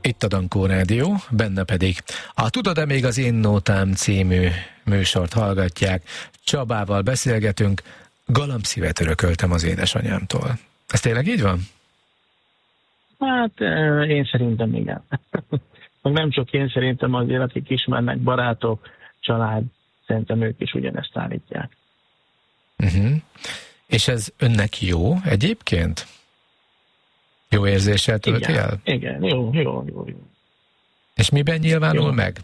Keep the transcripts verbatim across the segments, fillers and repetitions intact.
Itt a Dankó Rádió, benne pedig a Tudod-e még az Én Nótám című műsort hallgatják. Csabával beszélgetünk, galambszívet örököltem az édesanyámtól. Ez tényleg így van? Hát én szerintem igen. Nem csak én, szerintem azért, akik ismernek, barátok, család, szerintem ők is ugyanezt állítják. Uh-huh. És ez önnek jó egyébként? Jó érzéssel tölti igen, el? Igen, jó, jó, jó, jó. És miben nyilvánul jó. meg?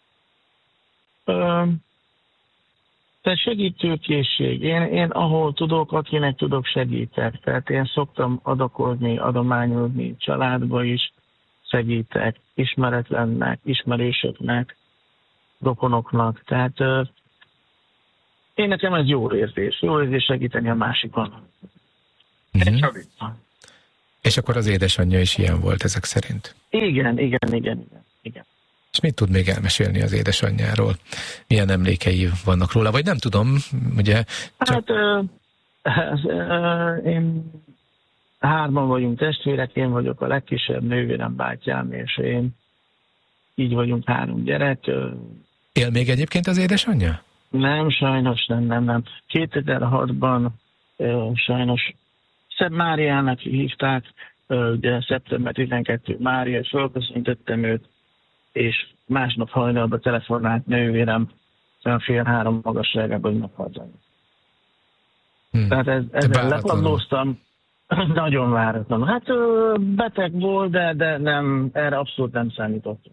Ö, tehát segítőkészség. Én, én ahol tudok, akinek tudok, segítek. Tehát én szoktam adakozni, adományozni családba is, segítek, ismeretlennek, ismerősöknek, rokonoknak. Tehát ö, én nekem ez jó érzés. Jó érzés segíteni a másikon. Uh-huh. És akkor az édesanyja is ilyen volt ezek szerint? Igen, igen, igen, igen, igen. És mit tud még elmesélni az édesanyjáról? Milyen emlékei vannak róla? Vagy nem tudom, ugye? Csak... Hát ö, ö, én hárman vagyunk testvérek, én vagyok a legkisebb, nővérem, bátyám, és én. Így vagyunk három gyerek. Él még egyébként az édesanyja? Nem, sajnos nem, nem, nem. kétezer-hatban ö, sajnos Szebb Máriának hívták, ugye szeptember tizenkettedike Mária, és fölköszöntöttem őt, és másnap hajnalban telefonált nővérem, olyan fél három magasságában, hogy meghalt. Hmm. Tehát ez, ezzel lepadlóztam, nagyon váratlanul. Hát beteg volt, de, de nem, erre abszolút nem számítottam.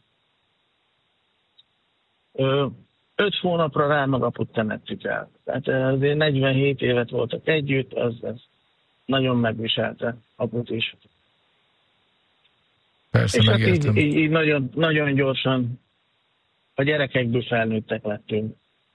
Öt hónapra rá magapot temettük el. Tehát azért negyvenhét évet voltak együtt, az, az nagyon megviselte aput is. Persze, és megértem. Hát így, így, így nagyon, nagyon gyorsan a gyerekekből felnőttek lettünk.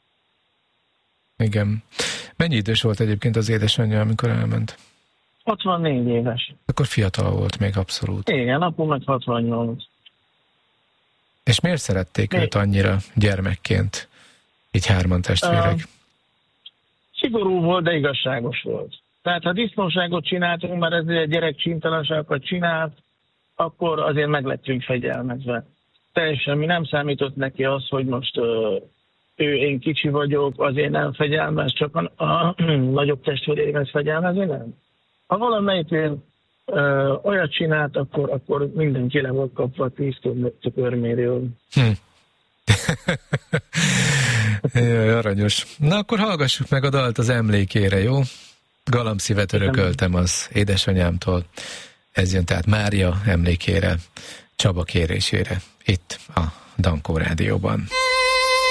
Igen. Mennyi idős volt egyébként az édesanyja, amikor elment? hatvannégy éves. Akkor fiatal volt még abszolút. Igen, apum meg hatvannyolc. És miért szerették őt annyira gyermekként, így hárman testvérek? Uh, szigorú volt, de igazságos volt. Tehát ha disznóságot csináltunk, mert ez egy gyerek csintalanságokat csinált, akkor azért meglettünk fegyelmezve. Teljesen mi nem számított neki az, hogy most uh, ő, én kicsi vagyok, azért nem fegyelmez, csak a, a, a nagyobb testvéreimet fegyelmezni, nem. Ha valamelyik én uh, olyat csinált, akkor, akkor mindenki le volt kapva tíz tükörméről. Hm. Jaj, aranyos. Na akkor hallgassuk meg a dalt az emlékére, jó? Galambszívet örököltem az édesanyámtól. Ez jön tehát Mária emlékére, Csaba kérésére, itt a Dankó Rádióban.